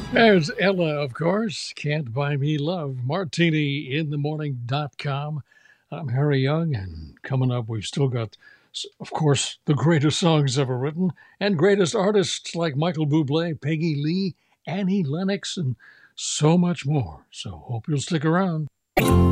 There's Ella, of course. Can't Buy Me Love. MartiniInTheMorning.com. I'm Harry Young, and coming up, we've still got, of course, the greatest songs ever written and greatest artists like Michael Bublé, Peggy Lee, Annie Lennox, and so much more. So hope you'll stick around.